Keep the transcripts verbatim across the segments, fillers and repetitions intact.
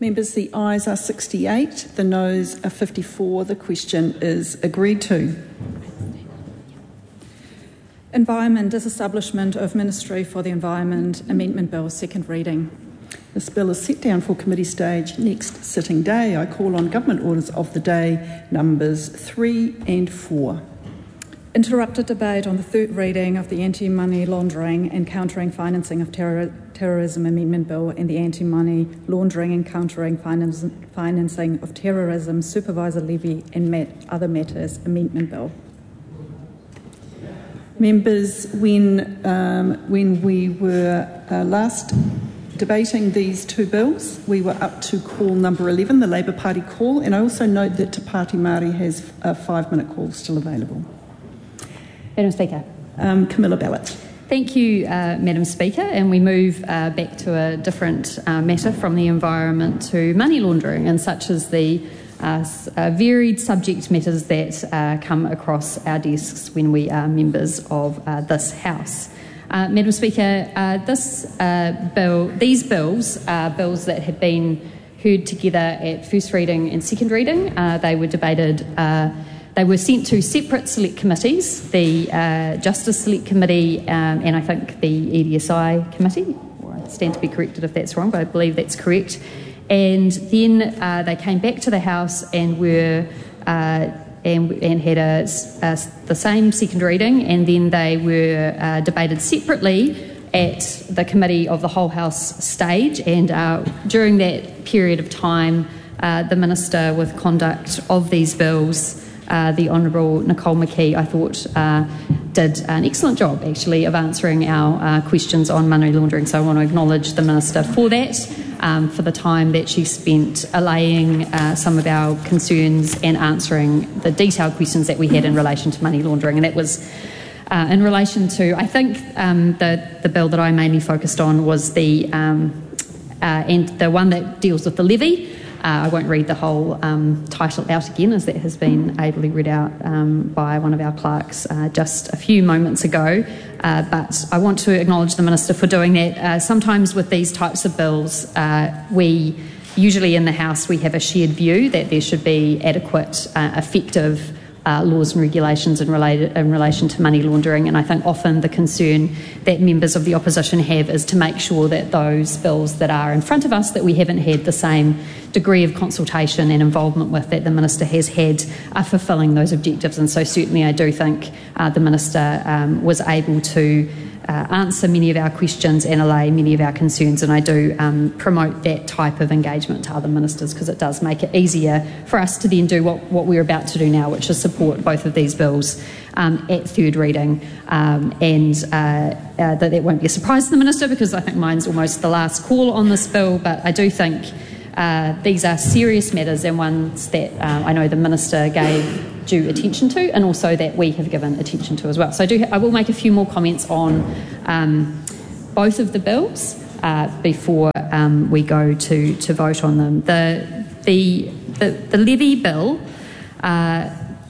Members, the ayes are sixty-eight, the noes are fifty-four. The question is agreed to. Environment, Disestablishment of Ministry for the Environment Amendment Bill, second reading. This bill is set down for committee stage next sitting day. I call on government orders of the day, numbers three and four. Interrupted debate on the third reading of the Anti-Money Laundering and Countering Financing of Terror, Terrorism Amendment Bill and the Anti-Money Laundering and Countering Finance, Financing of Terrorism Supervisor Levy and mat, Other Matters Amendment Bill. Members, when, um, when we were uh, last debating these two bills, we were up to call number eleven, the Labour Party call, and I also note that Te Pāti Māori has a five-minute call still available. Madam Speaker. Um, Camilla Ballett. Thank you, uh, Madam Speaker, and we move uh, back to a different uh, matter from the environment to money laundering, and such as the uh, uh, varied subject matters that uh, come across our desks when we are members of uh, this House. Uh, Madam Speaker, uh, this uh, bill, these bills are bills that have been heard together at first reading and second reading. Uh, they were debated. Uh, They were sent to separate select committees, the uh, Justice Select Committee um, and I think the E D S I Committee, or I stand to be corrected if that's wrong, but I believe that's correct. And then uh, they came back to the House and were uh, and, and had a, a, the same second reading, and then they were uh, debated separately at the Committee of the Whole House stage. And uh, during that period of time, uh, the Minister with conduct of these bills, Uh, the Honourable Nicole McKee, I thought, uh, did an excellent job, actually, of answering our uh, questions on money laundering. So I want to acknowledge the Minister for that, um, for the time that she spent allaying uh, some of our concerns and answering the detailed questions that we had in relation to money laundering. And that was uh, in relation to, I think, um, the, the bill that I mainly focused on was the, um, uh, and the one that deals with the levy. Uh, I won't read the whole um, title out again, as that has been ably read out um, by one of our clerks uh, just a few moments ago. Uh, but I want to acknowledge the Minister for doing that. Uh, sometimes with these types of bills, uh, we usually in the House we have a shared view that there should be adequate, uh, effective Uh, laws and regulations in, related, in relation to money laundering, and I think often the concern that members of the opposition have is to make sure that those bills that are in front of us that we haven't had the same degree of consultation and involvement with that the Minister has had are fulfilling those objectives. And so certainly I do think uh, the Minister um, was able to Uh, answer many of our questions and allay many of our concerns, and I do um, promote that type of engagement to other ministers, because it does make it easier for us to then do what, what we're about to do now, which is support both of these bills um, at third reading, um, and uh, uh, that, that won't be a surprise to the Minister, because I think mine's almost the last call on this bill, but I do think uh, these are serious matters and ones that um, I know the Minister gave due attention to, and also that we have given attention to as well. So I, do, I will make a few more comments on um, both of the bills uh, before um, we go to, to vote on them. The, the, the, the levy bill uh,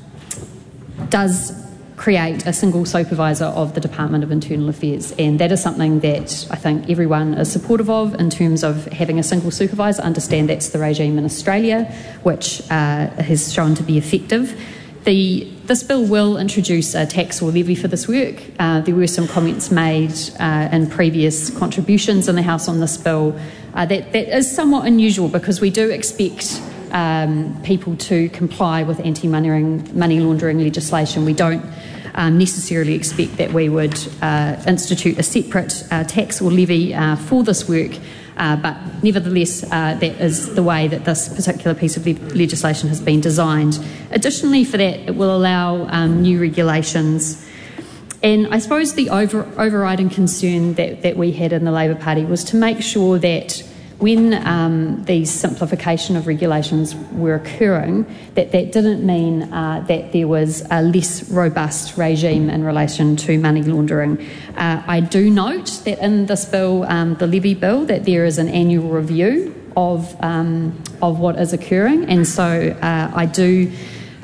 does create a single supervisor of the Department of Internal Affairs, and that is something that I think everyone is supportive of in terms of having a single supervisor. I understand that's the regime in Australia, which uh, has shown to be effective. The, this bill will introduce a tax or levy for this work. Uh, there were some comments made uh, in previous contributions in the House on this bill. Uh, that, that is somewhat unusual, because we do expect um, people to comply with anti-money money laundering legislation. We don't um, necessarily expect that we would uh, institute a separate uh, tax or levy uh, for this work. Uh, but nevertheless, uh, that is the way that this particular piece of le legislation has been designed. Additionally, for that, it will allow um, new regulations. And I suppose the over overriding concern that, that we had in the Labour Party was to make sure that when um, these simplification of regulations were occurring, that that didn't mean uh, that there was a less robust regime in relation to money laundering. Uh, I do note that in this bill, um, the levy bill, that there is an annual review of, um, of what is occurring, and so uh, I do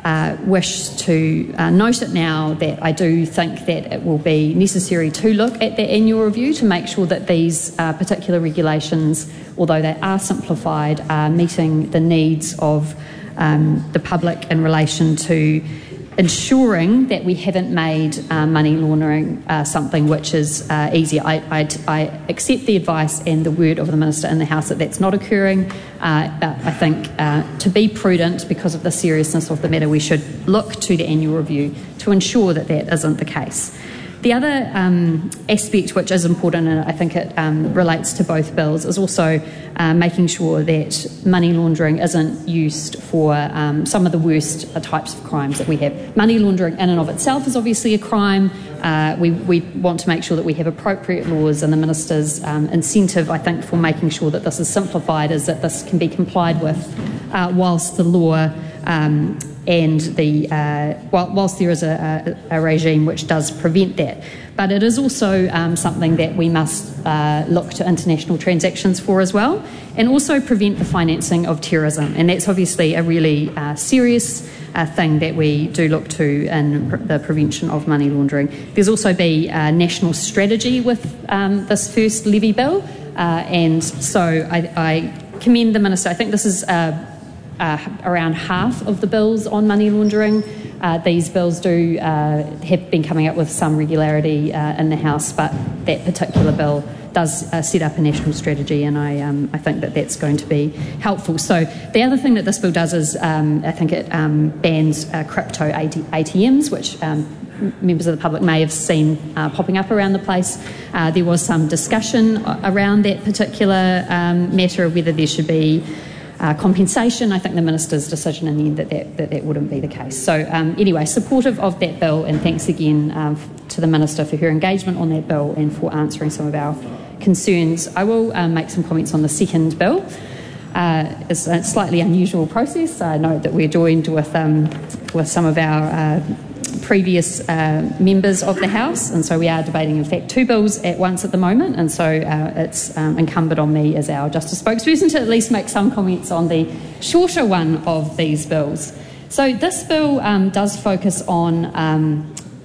uh, wish to uh, note it now that I do think that it will be necessary to look at the annual review to make sure that these uh, particular regulations, although they are simplified, are meeting the needs of um, the public in relation to ensuring that we haven't made uh, money laundering uh, something which is uh, easier. I, I, I accept the advice and the word of the Minister in the House that that's not occurring, uh, but I think uh, to be prudent because of the seriousness of the matter, we should look to the annual review to ensure that that isn't the case. The other um, aspect which is important, and I think it um, relates to both bills, is also uh, making sure that money laundering isn't used for um, some of the worst uh, types of crimes that we have. Money laundering in and of itself is obviously a crime. Uh, we, we want to make sure that we have appropriate laws, and the Minister's um, incentive, I think, for making sure that this is simplified is that this can be complied with uh, whilst the law um, and the uh, whilst there is a, a, a regime which does prevent that. But it is also um, something that we must uh, look to international transactions for as well, and also prevent the financing of terrorism. And that's obviously a really uh, serious uh, thing that we do look to in pr- the prevention of money laundering. There's also be a national strategy with um, this first levy bill, uh, and so I, I commend the Minister. I think this is uh, Uh, around half of the bills on money laundering. Uh, these bills do uh, have been coming up with some regularity uh, in the House, but that particular bill does uh, set up a national strategy, and I, um, I think that that's going to be helpful. So the other thing that this bill does is um, I think it um, bans uh, crypto A T Ms, which um, members of the public may have seen uh, popping up around the place. Uh, there was some discussion around that particular um, matter of whether there should be Uh, compensation. I think the Minister's decision in the end that that, that, that wouldn't be the case. So um, anyway, supportive of that bill, and thanks again um, to the Minister for her engagement on that bill and for answering some of our concerns. I will um, make some comments on the second bill. Uh, it's a slightly unusual process. I know that we're joined with, um, with some of our uh, previous uh, members of the House, and so we are debating in fact two bills at once at the moment, and so uh, it's um, incumbent on me as our Justice spokesperson to at least make some comments on the shorter one of these bills. So this bill um, does focus on um,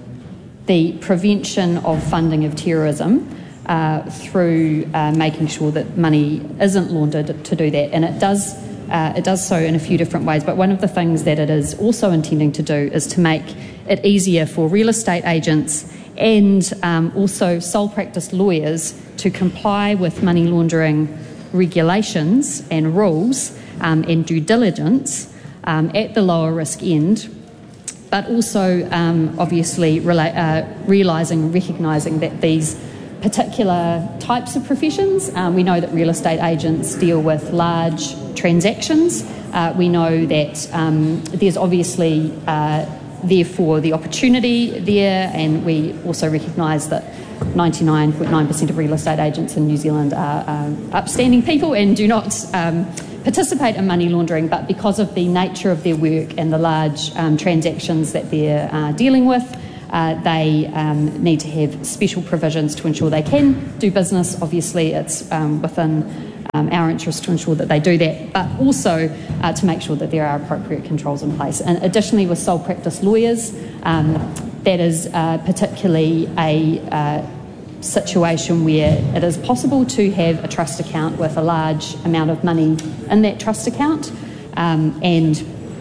the prevention of funding of terrorism uh, through uh, making sure that money isn't laundered to do that, and it does Uh, it does so in a few different ways, but one of the things that it is also intending to do is to make it easier for real estate agents and um, also sole practice lawyers to comply with money laundering regulations and rules um, and due diligence um, at the lower risk end, but also um, obviously rela- uh, realising, recognising that these particular types of professions. Um, we know that real estate agents deal with large transactions. Uh, we know that um, there's obviously uh, therefore the opportunity there, and we also recognise that ninety-nine point nine percent of real estate agents in New Zealand are um, upstanding people and do not um, participate in money laundering, but because of the nature of their work and the large um, transactions that they're uh, dealing with, Uh, they um, need to have special provisions to ensure they can do business. Obviously, it's um, within um, our interest to ensure that they do that, but also uh, to make sure that there are appropriate controls in place. And additionally, with sole practice lawyers, um, that is uh, particularly a uh, situation where it is possible to have a trust account with a large amount of money in that trust account, um, and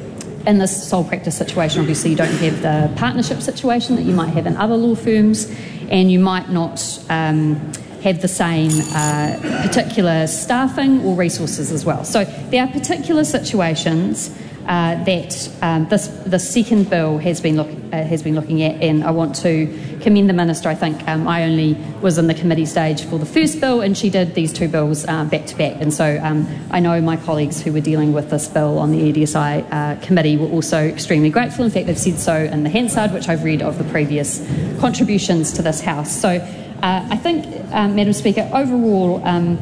in this sole practice situation, obviously you don't have the partnership situation that you might have in other law firms, and you might not um, have the same uh, particular staffing or resources as well. So there are particular situations uh, that um, this the second bill has been look, uh, has been looking at, and I want to commend the Minister. I think um, I only was in the committee stage for the first bill, and she did these two bills uh, back to back, and so um, I know my colleagues who were dealing with this bill on the E D S I uh, committee were also extremely grateful. In fact, they've said so in the Hansard, which I've read of the previous contributions to this House. So uh, I think, um, Madam Speaker, overall um,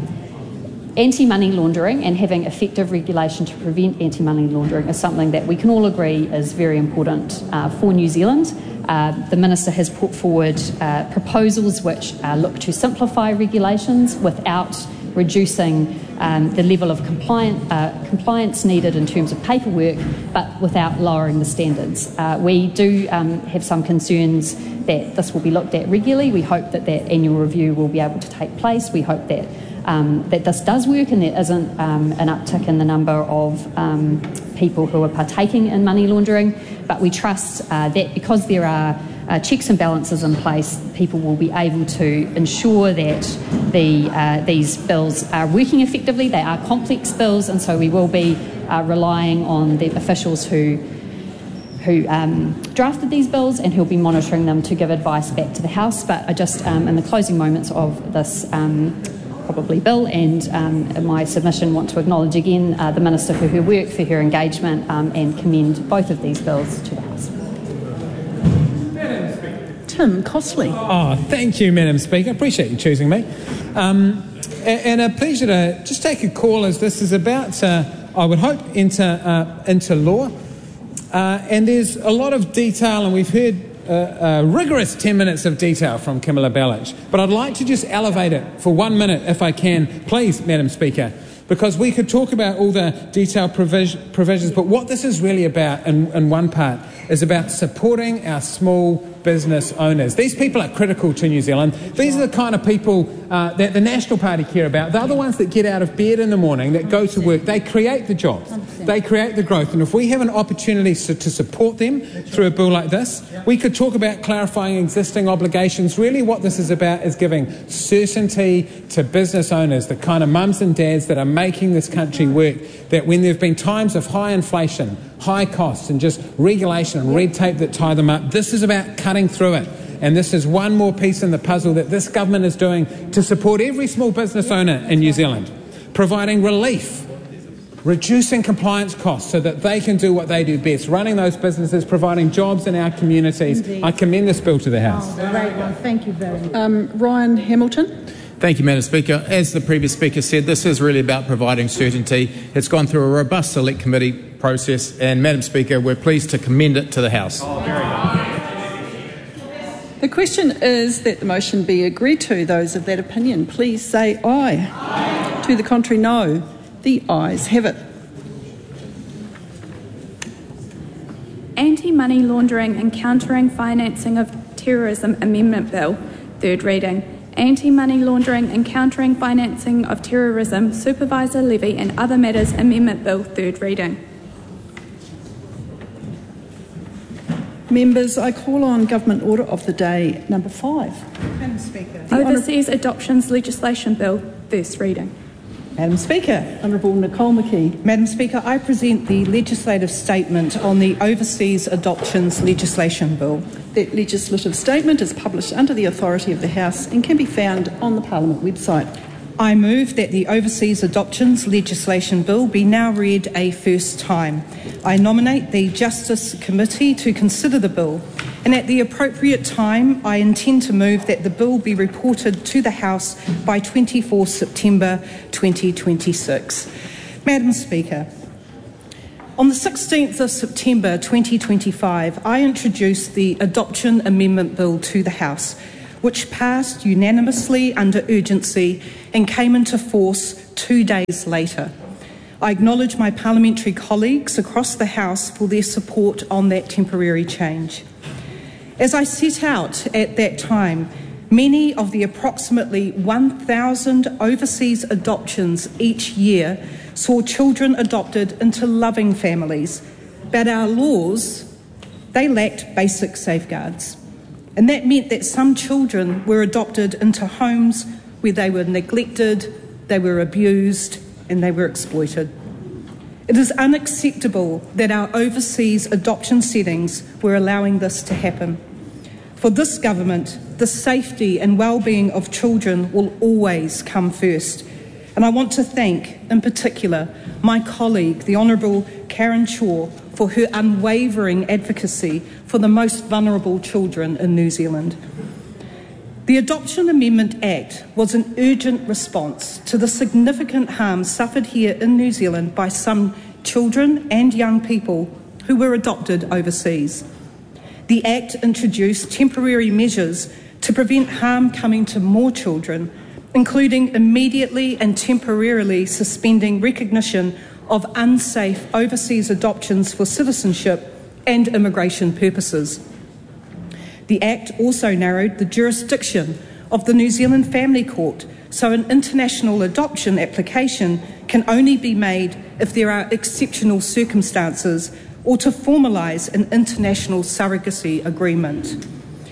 anti-money laundering and having effective regulation to prevent anti-money laundering is something that we can all agree is very important uh, for New Zealand. Uh, the Minister has put forward uh, proposals which uh, look to simplify regulations without reducing um, the level of compliant, uh, compliance needed in terms of paperwork, but without lowering the standards. Uh, we do um, have some concerns that this will be looked at regularly. We hope that that annual review will be able to take place. We hope that um, that this does work and there isn't um, an uptick in the number of um, people who are partaking in money laundering. But we trust uh, that because there are Uh, checks and balances in place, people will be able to ensure that the uh, these bills are working effectively. They are complex bills, and so we will be uh, relying on the officials who who um, drafted these bills and who will be monitoring them to give advice back to the House. But I just, um, in the closing moments of this um, probably bill and um, my submission, want to acknowledge again uh, the Minister for her work, for her engagement, um, and commend both of these bills to the House. Tim Costley. Oh, thank you, Madam Speaker. Appreciate you choosing me. Um, and a pleasure to just take a call as this is about to, I would hope, enter, uh, into law. Uh, and there's a lot of detail, and we've heard uh, a rigorous ten minutes of detail from Camilla Bellich. But I'd like to just elevate it for one minute, if I can, please, Madam Speaker, because we could talk about all the detailed provision, provisions, but what this is really about, in, in one part, is about supporting our small business owners. These people are critical to New Zealand. These are the kind of people uh, that the National Party care about. They're the ones that get out of bed in the morning, that go to work. They create the jobs. They create the growth. And if we have an opportunity to, to support them through a bill like this, we could talk about clarifying existing obligations. Really what this is about is giving certainty to business owners, the kind of mums and dads that are making this country work, that when there have been times of high inflation, high costs and just regulation and red tape that tie them up, this is about cutting through it. And this is one more piece in the puzzle that this government is doing to support every small business owner in New Zealand, providing relief, reducing compliance costs so that they can do what they do best, running those businesses, providing jobs in our communities. Indeed. I commend this bill to the House. Oh, great one. Thank you very much. Um, Ryan Hamilton. Thank you, Madam Speaker. As the previous speaker said, this is really about providing certainty. It's gone through a robust select committee process, and Madam Speaker, we're pleased to commend it to the House. Oh, very good. The question is that the motion be agreed to. Those of that opinion, please say aye. Aye. To the contrary, no. The ayes have it. Anti-Money Laundering and Countering Financing of Terrorism Amendment Bill, third reading. Anti-Money Laundering and Countering Financing of Terrorism Supervisor Levy and Other Matters Amendment Bill, third reading. Members, I call on Government Order of the Day number five. Madam Speaker. Overseas Adoptions Legislation Bill, first reading. Madam Speaker. Honourable Nicole McKee. Madam Speaker, I present the legislative statement on the Overseas Adoptions Legislation Bill. That legislative statement is published under the authority of the House and can be found on the Parliament website. I move that the Overseas Adoptions Legislation Bill be now read a first time. I nominate the Justice Committee to consider the bill, and at the appropriate time I intend to move that the bill be reported to the House by twenty-fourth September twenty twenty-six. Madam Speaker, on the sixteenth of September twenty twenty-five, I introduced the Adoption Amendment Bill to the House, which passed unanimously under urgency and came into force two days later. I acknowledge my parliamentary colleagues across the House for their support on that temporary change. As I set out at that time, many of the approximately one thousand overseas adoptions each year saw children adopted into loving families, but our laws, they lacked basic safeguards. And that meant that some children were adopted into homes where they were neglected, they were abused, and they were exploited. It is unacceptable that our overseas adoption settings were allowing this to happen. For this government, the safety and well-being of children will always come first. And I want to thank, in particular, my colleague, the Honourable Karen Shaw, for her unwavering advocacy for the most vulnerable children in New Zealand. The Adoption Amendment Act was an urgent response to the significant harm suffered here in New Zealand by some children and young people who were adopted overseas. The Act introduced temporary measures to prevent harm coming to more children including immediately and temporarily suspending recognition of unsafe overseas adoptions for citizenship and immigration purposes. The Act also narrowed the jurisdiction of the New Zealand Family Court, so an international adoption application can only be made if there are exceptional circumstances or to formalise an international surrogacy agreement.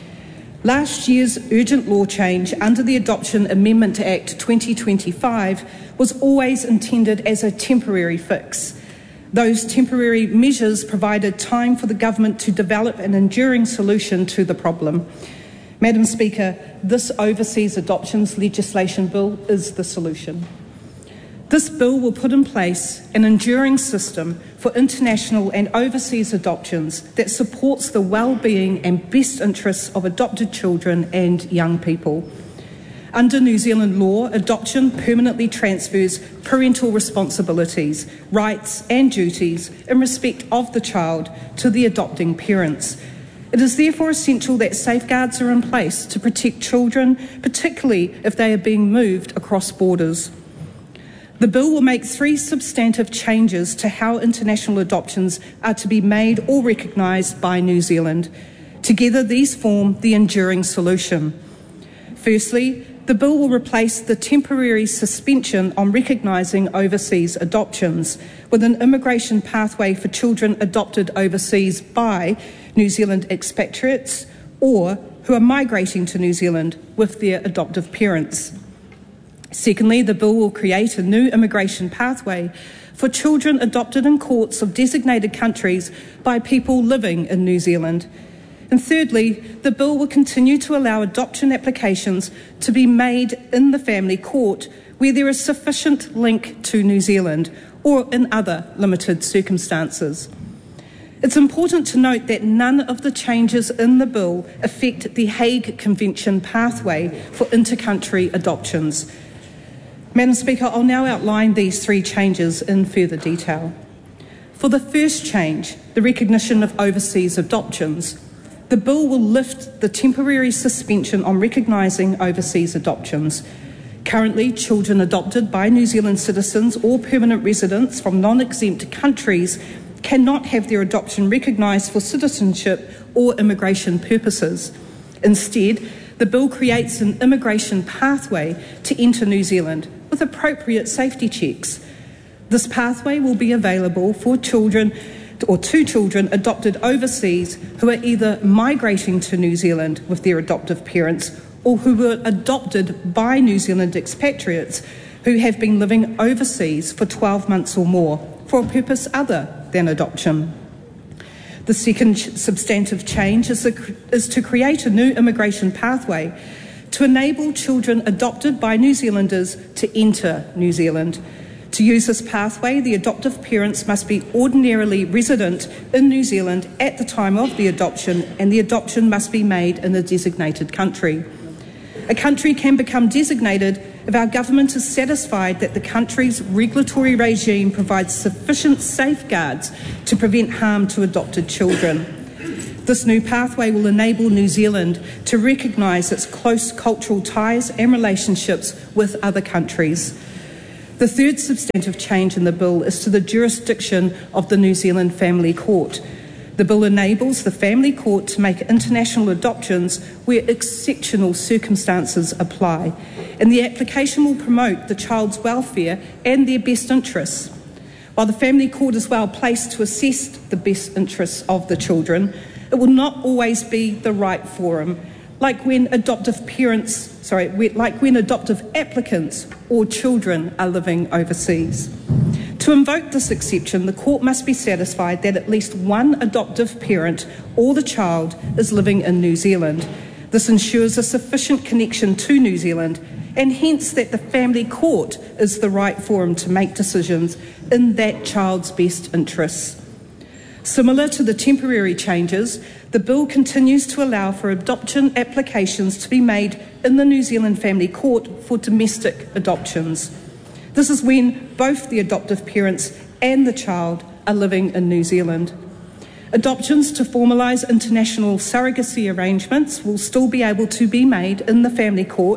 Last year's urgent law change under the Adoption Amendment Act twenty twenty-five was always intended as a temporary fix. Those temporary measures provided time for the government to develop an enduring solution to the problem. Madam Speaker, this overseas adoptions legislation bill is the solution. This bill will put in place an enduring system for international and overseas adoptions that supports the well-being and best interests of adopted children and young people. Under New Zealand law, adoption permanently transfers parental responsibilities, rights and duties in respect of the child to the adopting parents. It is therefore essential that safeguards are in place to protect children, particularly if they are being moved across borders. The bill will make three substantive changes to how international adoptions are to be made or recognised by New Zealand. Together, these form the enduring solution. Firstly, the bill will replace the temporary suspension on recognising overseas adoptions with an immigration pathway for children adopted overseas by New Zealand expatriates or who are migrating to New Zealand with their adoptive parents. Secondly, the bill will create a new immigration pathway for children adopted in courts of designated countries by people living in New Zealand. And thirdly, the bill will continue to allow adoption applications to be made in the family court where there is sufficient link to New Zealand or in other limited circumstances. It's important to note that none of the changes in the bill affect the Hague Convention pathway for intercountry adoptions. Madam Speaker, I'll now outline these three changes in further detail. For the first change, the recognition of overseas adoptions, the bill will lift the temporary suspension on recognising overseas adoptions. Currently, children adopted by New Zealand citizens or permanent residents from non-exempt countries cannot have their adoption recognised for citizenship or immigration purposes. Instead, the bill creates an immigration pathway to enter New Zealand with appropriate safety checks. This pathway will be available for children or to children adopted overseas who are either migrating to New Zealand with their adoptive parents or who were adopted by New Zealand expatriates who have been living overseas for twelve months or more for a purpose other than adoption. The second substantive change is, a, is to create a new immigration pathway to enable children adopted by New Zealanders to enter New Zealand. To use this pathway, the adoptive parents must be ordinarily resident in New Zealand at the time of the adoption, and the adoption must be made in a designated country. A country can become designated if our government is satisfied that the country's regulatory regime provides sufficient safeguards to prevent harm to adopted children. This new pathway will enable New Zealand to recognise its close cultural ties and relationships with other countries. The third substantive change in the bill is to the jurisdiction of the New Zealand Family Court. The bill enables the Family Court to make international adoptions where exceptional circumstances apply, and the application will promote the child's welfare and their best interests. While the Family Court is well placed to assess the best interests of the children, it will not always be the right forum, like when adoptive parents, sorry, like when adoptive applicants or children are living overseas. To invoke this exception, the court must be satisfied that at least one adoptive parent or the child is living in New Zealand. This ensures a sufficient connection to New Zealand, and hence that the family court is the right forum to make decisions in that child's best interests. Similar to the temporary changes, the bill continues to allow for adoption applications to be made in the New Zealand Family Court for domestic adoptions. This is when both the adoptive parents and the child are living in New Zealand. Adoptions to formalise international surrogacy arrangements will still be able to be made in the Family Court,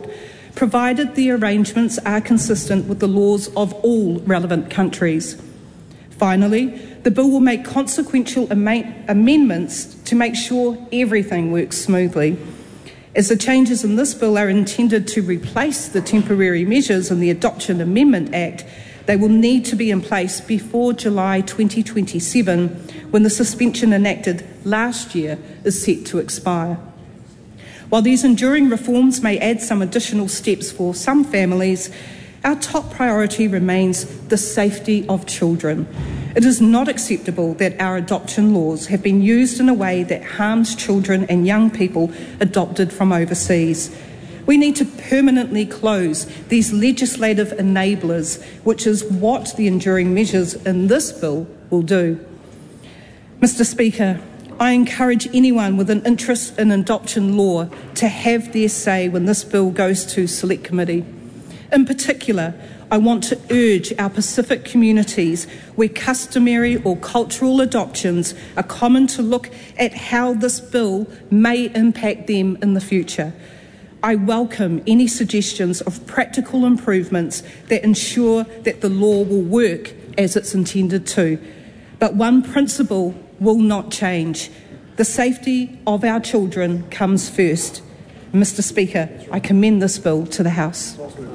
provided the arrangements are consistent with the laws of all relevant countries. Finally, the bill will make consequential am- amendments to make sure everything works smoothly. As the changes in this bill are intended to replace the temporary measures in the Adoption Amendment Act, they will need to be in place before July twenty twenty-seven, when the suspension enacted last year is set to expire. While these enduring reforms may add some additional steps for some families, our top priority remains the safety of children. It is not acceptable that our adoption laws have been used in a way that harms children and young people adopted from overseas. We need to permanently close these legislative enablers, which is what the enduring measures in this bill will do. Mister Speaker, I encourage anyone with an interest in adoption law to have their say when this bill goes to Select Committee. In particular, I want to urge our Pacific communities where customary or cultural adoptions are common to look at how this bill may impact them in the future. I welcome any suggestions of practical improvements that ensure that the law will work as it's intended to. But one principle will not change. The safety of our children comes first. Mister Speaker, I commend this bill to the House.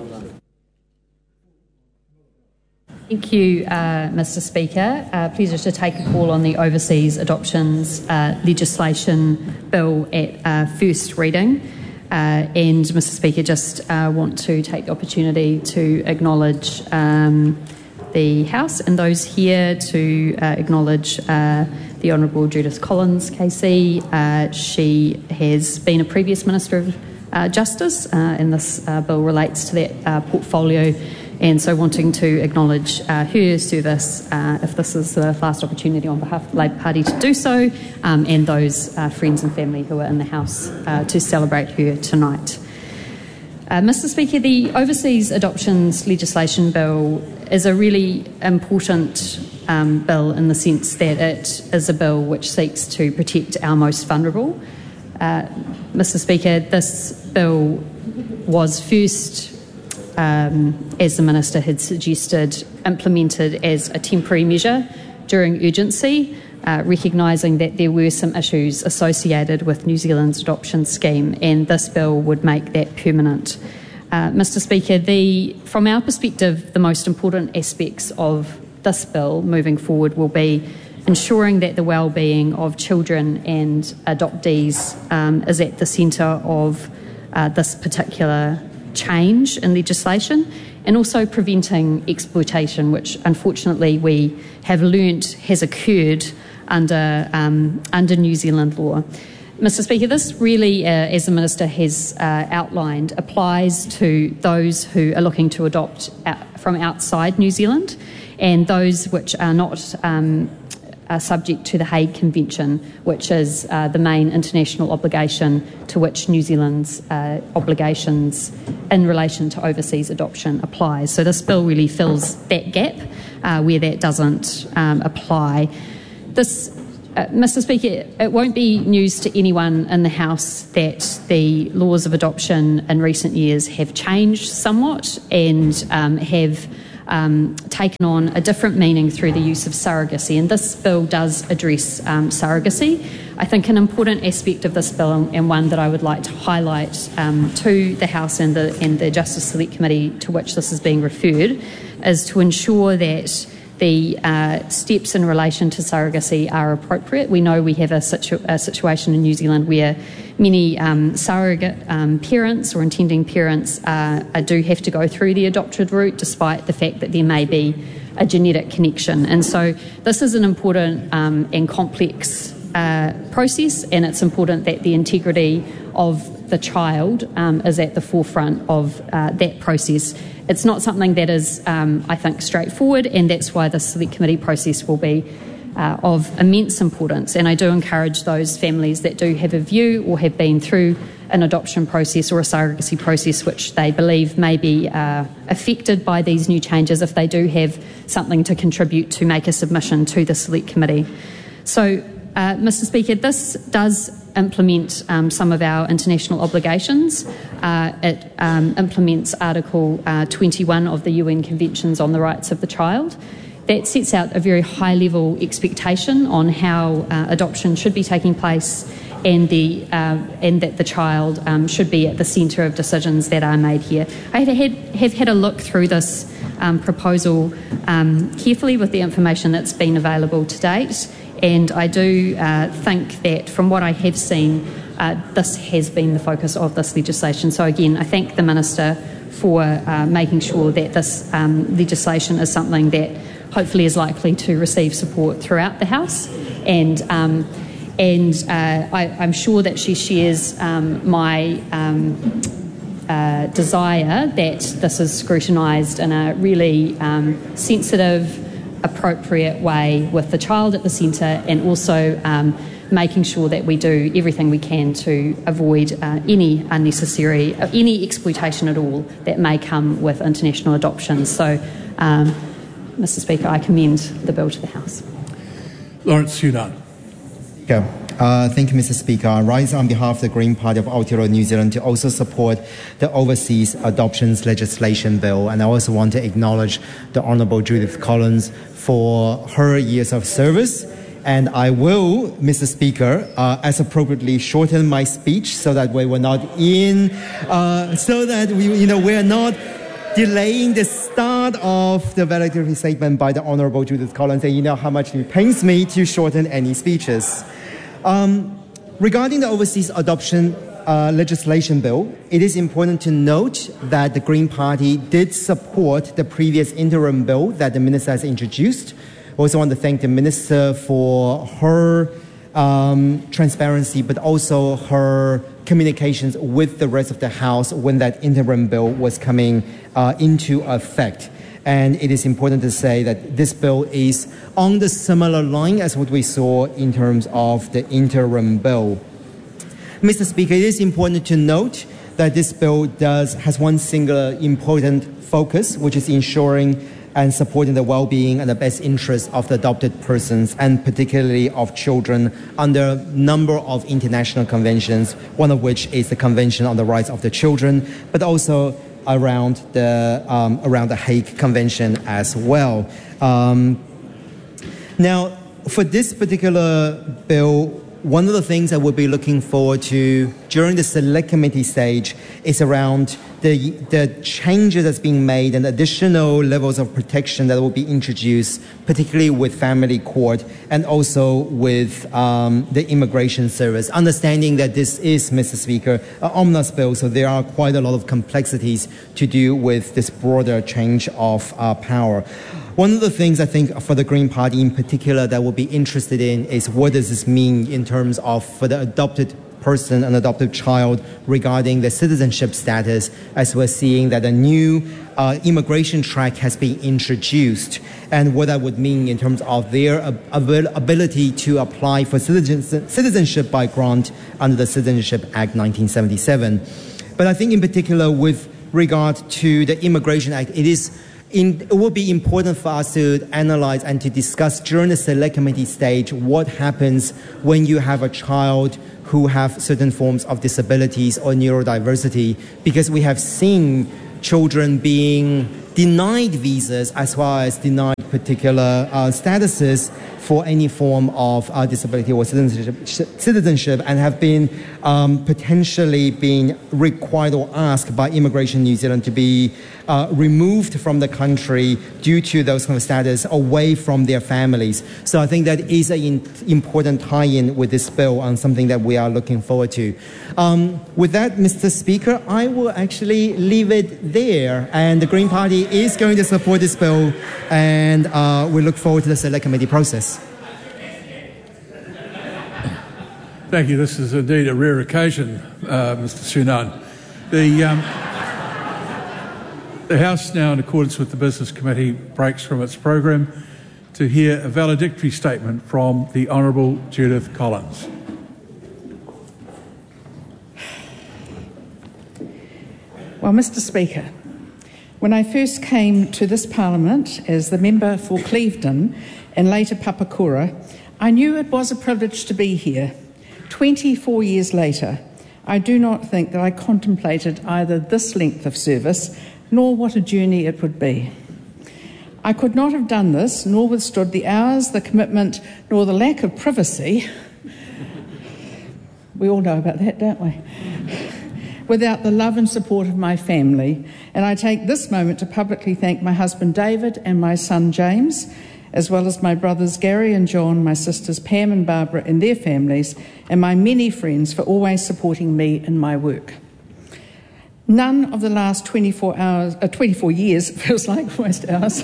Thank you, uh, Mister Speaker. Uh, pleasure to take a call on the Overseas Adoptions uh, Legislation Bill at uh, first reading. Uh, and, Mister Speaker, just uh, want to take the opportunity to acknowledge um, the House and those here to uh, acknowledge uh, the Honourable Judith Collins, K C. Uh, she has been a previous Minister of uh, Justice, uh, and this uh, bill relates to that uh, portfolio. And so wanting to acknowledge uh, her service, uh, if this is the last opportunity on behalf of the Labour Party to do so, um, and those uh, friends and family who are in the House uh, to celebrate her tonight. Uh, Mister Speaker, the Overseas Adoptions Legislation Bill is a really important um, bill in the sense that it is a bill which seeks to protect our most vulnerable. Uh, Mister Speaker, this bill was first Um, as the Minister had suggested, implemented as a temporary measure during urgency, uh, recognising that there were some issues associated with New Zealand's adoption scheme, and this bill would make that permanent. Uh, Mister Speaker, the, from our perspective, the most important aspects of this bill moving forward will be ensuring that the well-being of children and adoptees um, is at the centre of uh, this particular change in legislation, and also preventing exploitation, which unfortunately we have learnt has occurred under um, under New Zealand law. Mister Speaker, this really, uh, as the Minister has uh, outlined, applies to those who are looking to adopt out from outside New Zealand, and those which are not um, are subject to the Hague Convention, which is uh, the main international obligation to which New Zealand's uh, obligations in relation to overseas adoption applies. So this bill really fills that gap uh, where that doesn't um, apply. This, uh, Mister Speaker, it won't be news to anyone in the House that the laws of adoption in recent years have changed somewhat and um, have Um, taken on a different meaning through the use of surrogacy, and this bill does address um, surrogacy. I think an important aspect of this bill, and one that I would like to highlight um, to the House and the, and the Justice Select Committee to which this is being referred, is to ensure that the uh, steps in relation to surrogacy are appropriate. We know we have a, situ- a situation in New Zealand where many um, surrogate um, parents or intending parents uh, do have to go through the adopted route, despite the fact that there may be a genetic connection. And so this is an important um, and complex uh, process, and it's important that the integrity of the child um, is at the forefront of uh, that process. It's not something that is, um, I think, straightforward, and that's why the Select Committee process will be uh, of immense importance. And I do encourage those families that do have a view or have been through an adoption process or a surrogacy process which they believe may be uh, affected by these new changes, if they do have something to contribute, to make a submission to the Select Committee. So, uh, Mister Speaker, this does implement um, some of our international obligations. Uh, it um, implements Article uh, twenty-one of the U N Conventions on the Rights of the Child. That sets out a very high-level expectation on how uh, adoption should be taking place, and the uh, and that the child um, should be at the centre of decisions that are made here. I have had, have had a look through this um, proposal um, carefully with the information that's been available to date, and I do uh, think that from what I have seen, uh, this has been the focus of this legislation. So again, I thank the Minister for uh, making sure that this um, legislation is something that hopefully is likely to receive support throughout the House, and um, and uh, I, I'm sure that she shares um, my um, uh, desire that this is scrutinised in a really um, sensitive, appropriate way with the child at the centre, and also um, making sure that we do everything we can to avoid uh, any unnecessary, uh, any exploitation at all that may come with international adoptions. So. Um, Mister Speaker, I commend the bill to the House. Lawrence Sunan. Yeah. Uh, thank you, Mister Speaker. I rise on behalf of the Green Party of Aotearoa New Zealand to also support the Overseas Adoptions Legislation Bill, and I also want to acknowledge the Honourable Judith Collins for her years of service. And I will, Mister Speaker, uh, as appropriately shorten my speech so that we were not in, uh, so that we, you know, we're not delaying the start of the valedictory statement by the Honourable Judith Collins, and you know how much it pains me to shorten any speeches. Um, regarding the Overseas Adoption uh, Legislation Bill, it is important to note that the Green Party did support the previous interim bill that the Minister has introduced. I also want to thank the Minister for her um, transparency, but also her communications with the rest of the House when that interim bill was coming uh, into effect. And it is important to say that this bill is on the similar line as what we saw in terms of the interim bill. Mister Speaker, it is important to note that this bill does has one singular important focus, which is ensuring and supporting the well-being and the best interests of the adopted persons, and particularly of children, under a number of international conventions, one of which is the Convention on the Rights of the Children, but also around the, um, around the Hague Convention as well. Um, now, for this particular bill, one of the things I will be looking forward to during the select committee stage is around the, the changes that's being made and additional levels of protection that will be introduced, particularly with family court and also with um, the immigration service. Understanding that this is, Mister Speaker, an omnibus bill, so there are quite a lot of complexities to do with this broader change of uh, power. One of the things I think for the Green Party in particular that we'll be interested in is what does this mean in terms of for the adopted person, an adopted child, regarding the citizenship status, as we're seeing that a new uh, immigration track has been introduced, and what that would mean in terms of their ab- ability to apply for citizenship by grant under the Citizenship Act nineteen seventy-seven. But I think in particular with regard to the Immigration Act, it is In, it will be important for us to analyze and to discuss during the select committee stage what happens when you have a child who have certain forms of disabilities or neurodiversity, because we have seen children being denied visas as well as denied particular uh, statuses for any form of uh, disability or citizenship, citizenship and have been um, potentially being required or asked by Immigration New Zealand to be uh, removed from the country due to those kind of status away from their families. So I think that is an in, important tie-in with this bill and something that we are looking forward to. Um, with that, Mister Speaker, I will actually leave it there, and the Green Party is going to support this bill, and uh, we look forward to the select committee process. Thank you. This is indeed a rare occasion, uh, Mister Sunan. The, um, the House now, in accordance with the Business Committee, breaks from its program to hear a valedictory statement from the Honourable Judith Collins. Well, Mister Speaker, when I first came to this Parliament as the member for Clevedon and later Papakura, I knew it was a privilege to be here, twenty-four years later, I do not think that I contemplated either this length of service nor what a journey it would be. I could not have done this, nor withstood the hours, the commitment, nor the lack of privacy. We all know about that, don't we? Without the love and support of my family. And I take this moment to publicly thank my husband David and my son James, as well as my brothers Gary and John, my sisters Pam and Barbara and their families, and my many friends for always supporting me in my work. None of the last twenty-four hours, uh, twenty-four years, feels like almost hours.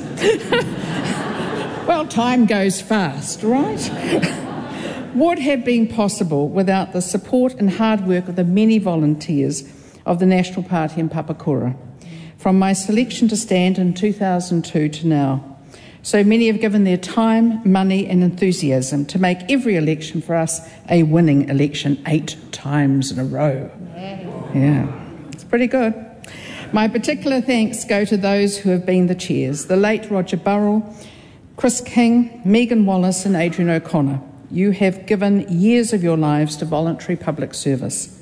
Well, time goes fast, right? Would have been possible without the support and hard work of the many volunteers of the National Party in Papakura, from my selection to stand in two thousand two to now. So many have given their time, money and enthusiasm to make every election for us a winning election eight times in a row. Yeah. Pretty good. My particular thanks go to those who have been the chairs, the late Roger Burrell, Chris King, Megan Wallace and Adrian O'Connor. You have given years of your lives to voluntary public service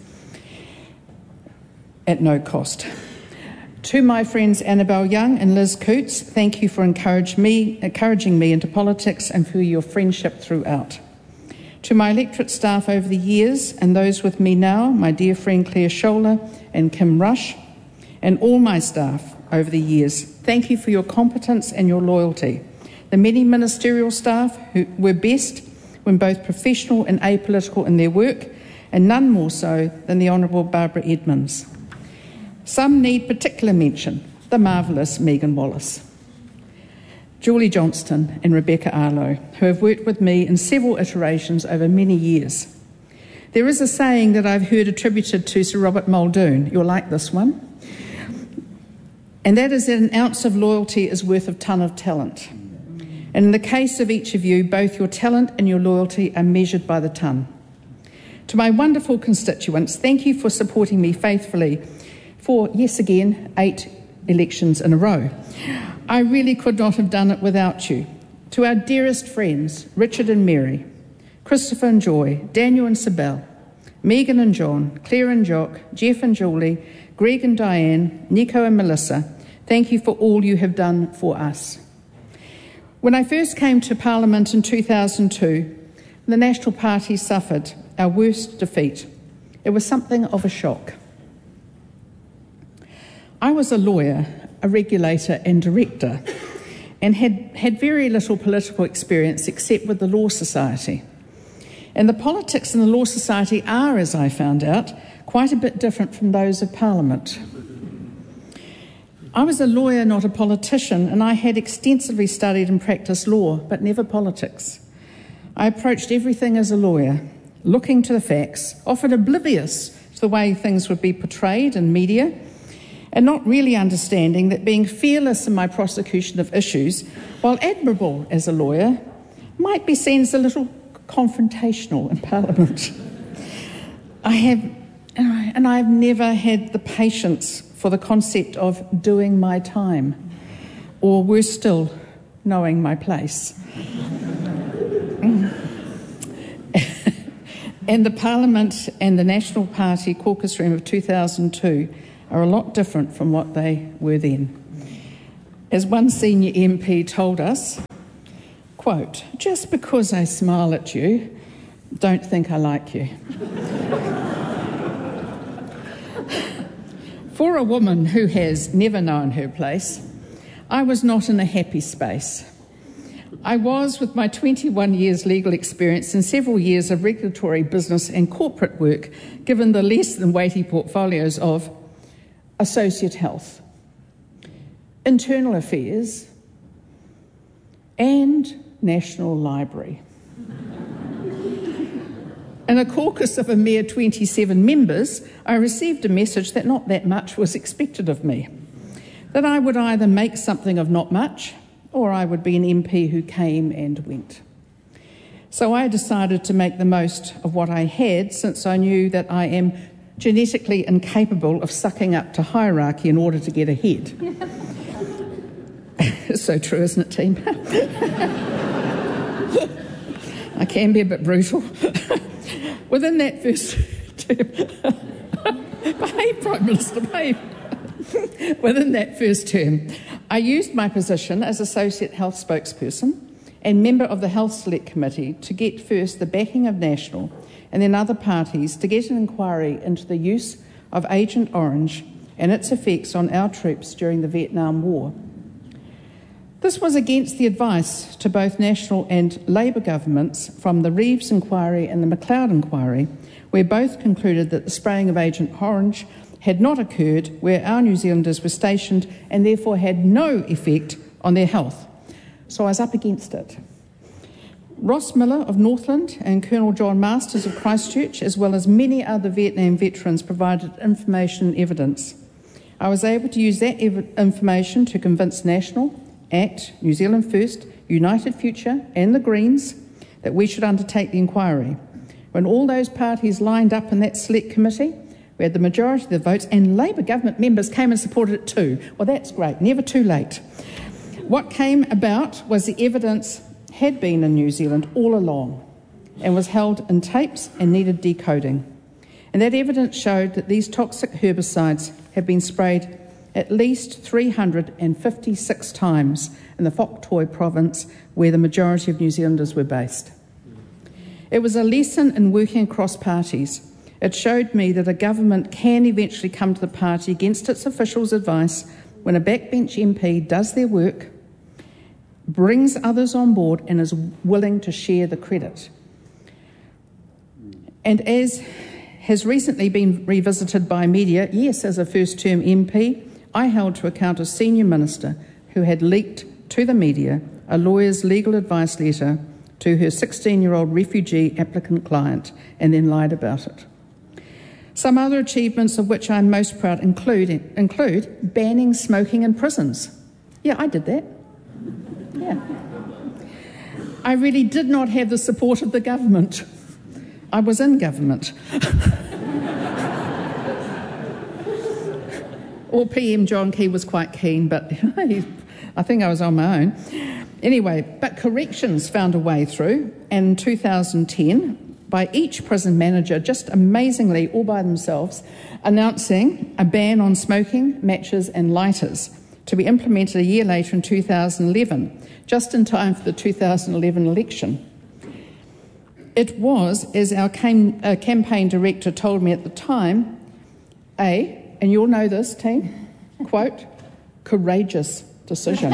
at no cost. To my friends Annabelle Young and Liz Coots, thank you for encourage me, encouraging me into politics and for your friendship throughout. To my electorate staff over the years and those with me now, my dear friend Claire Scholler and Kim Rush, and all my staff over the years, thank you for your competence and your loyalty. The many ministerial staff who were best when both professional and apolitical in their work, and none more so than the Honourable Barbara Edmonds. Some need particular mention, the marvellous Megan Wallace, Julie Johnston and Rebecca Arlo, who have worked with me in several iterations over many years. There is a saying that I've heard attributed to Sir Robert Muldoon, you'll like this one, and that is that an ounce of loyalty is worth a ton of talent. And in the case of each of you, both your talent and your loyalty are measured by the ton. To my wonderful constituents, thank you for supporting me faithfully for, yes again, eight elections in a row. I really could not have done it without you. To our dearest friends, Richard and Mary, Christopher and Joy, Daniel and Sibel, Megan and John, Claire and Jock, Jeff and Julie, Greg and Diane, Nico and Melissa, thank you for all you have done for us. When I first came to Parliament in two thousand two, the National Party suffered our worst defeat. It was something of a shock. I was a lawyer, a regulator and director, and had, had very little political experience except with the Law Society. And the politics in the Law Society are, as I found out, quite a bit different from those of Parliament. I was a lawyer, not a politician, and I had extensively studied and practiced law, but never politics. I approached everything as a lawyer, looking to the facts, often oblivious to the way things would be portrayed in media, and not really understanding that being fearless in my prosecution of issues, while admirable as a lawyer, might be seen as a little confrontational in Parliament. I have, and I have never had the patience for the concept of doing my time, or worse still, knowing my place. And the Parliament and the National Party caucus room of two thousand two are a lot different from what they were then. As one senior M P told us, quote, "Just because I smile at you, don't think I like you." For a woman who has never known her place, I was not in a happy space. I was, with my twenty-one years legal experience and several years of regulatory business and corporate work, given the less than weighty portfolios of Associate Health, Internal Affairs, and National Library. In a caucus of a mere twenty-seven members, I received a message that not that much was expected of me, that I would either make something of not much, or I would be an M P who came and went. So I decided to make the most of what I had, since I knew that I am genetically incapable of sucking up to hierarchy in order to get ahead. So true, isn't it, team? I can be a bit brutal. Within that first term, behave, Prime Minister, behave. Within that first term, I used my position as Associate Health Spokesperson and member of the Health Select Committee to get first the backing of National and then other parties to get an inquiry into the use of Agent Orange and its effects on our troops during the Vietnam War. This was against the advice to both National and Labour governments from the Reeves inquiry and the McLeod inquiry, where both concluded that the spraying of Agent Orange had not occurred where our New Zealanders were stationed and therefore had no effect on their health. So I was up against it. Ross Miller of Northland and Colonel John Masters of Christchurch, as well as many other Vietnam veterans, provided information and evidence. I was able to use that ev- information to convince National, ACT, New Zealand First, United Future and the Greens that we should undertake the inquiry. When all those parties lined up in that select committee, we had the majority of the votes and Labour government members came and supported it too. Well, that's great, never too late. What came about was the evidence had been in New Zealand all along and was held in tapes and needed decoding. And that evidence showed that these toxic herbicides had been sprayed at least three hundred fifty-six times in the Phuoc Toi province where the majority of New Zealanders were based. It was a lesson in working across parties. It showed me that a government can eventually come to the party against its officials' advice when a backbench M P does their work, brings others on board and is willing to share the credit. And as has recently been revisited by media, yes, as a first-term M P, I held to account a senior minister who had leaked to the media a lawyer's legal advice letter to her sixteen-year-old refugee applicant client and then lied about it. Some other achievements of which I'm most proud include, include banning smoking in prisons. Yeah, I did that. Yeah. I really did not have the support of the government. I was in government. Or P M John Key was quite keen, but I think I was on my own. Anyway, but corrections found a way through, and in two thousand ten, by each prison manager, just amazingly, all by themselves, announcing a ban on smoking, matches and lighters to be implemented a year later in two thousand eleven, just in time for the two thousand eleven election. It was, as our cam- uh, campaign director told me at the time, a, and you'll know this, team, quote, courageous decision.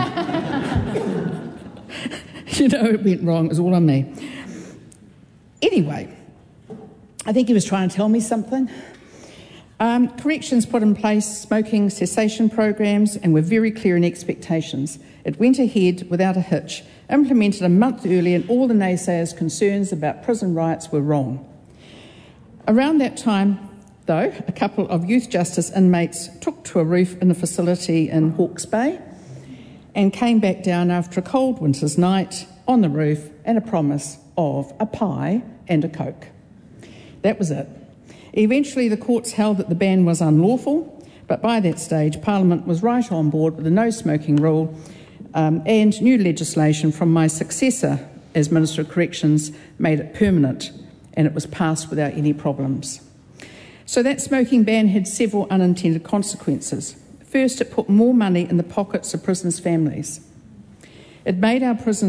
You know, it went wrong, it was all on me. Anyway, I think he was trying to tell me something. Um, corrections put in place smoking cessation programs and were very clear in expectations. It went ahead without a hitch, implemented a month early, and all the naysayers' concerns about prison riots were wrong. Around that time, though, a couple of youth justice inmates took to a roof in a facility in Hawke's Bay and came back down after a cold winter's night on the roof and a promise of a pie and a Coke. That was it. Eventually the courts held that the ban was unlawful, but by that stage Parliament was right on board with the no smoking rule, um, and new legislation from my successor as Minister of Corrections made it permanent, and it was passed without any problems. So that smoking ban had several unintended consequences. First, it put more money in the pockets of prisoners' families. It made our prisons